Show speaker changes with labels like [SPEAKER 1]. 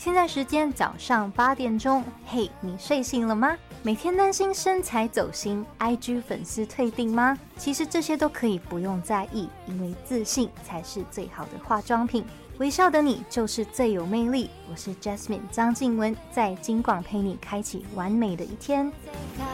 [SPEAKER 1] 现在时间早上8点钟，嘿，你睡醒了吗？每天担心身材走心 ，IG 粉丝退订吗？其实这些都可以不用在意，因为自信才是最好的化妆品。微笑的你就是最有魅力。我是 Jasmine 张静雯，在金广陪你开启完美的一天。